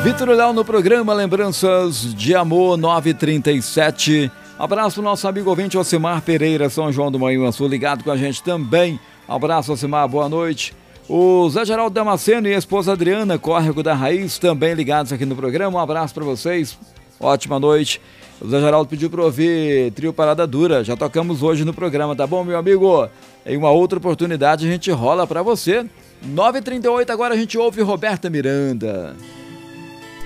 Vitor Léo no programa Lembranças de Amor 937. Abraço pro nosso amigo ouvinte Ocimar Pereira, São João do Manhuaçu, ligado com a gente também. Abraço, Ocimar, boa noite. O Zé Geraldo Damasceno e a esposa Adriana, Córrego da Raiz, também ligados aqui no programa. Um abraço para vocês, ótima noite. O Zé Geraldo pediu para ouvir Trio Parada Dura, já tocamos hoje no programa, tá bom, meu amigo? Em uma outra oportunidade a gente rola para você. 9h38, agora a gente ouve Roberta Miranda.